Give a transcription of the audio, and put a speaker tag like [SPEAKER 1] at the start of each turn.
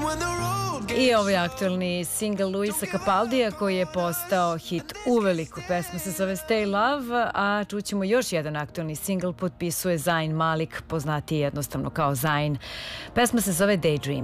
[SPEAKER 1] I ovo je aktualni singl Luisa Capaldija koji je postao hit uveliko. Pesma se zove Stay Love, a čućemo još jedan aktualni singl, potpisuje Zayn Malik, poznatiji jednostavno kao Zayn. Pesma se zove Daydream.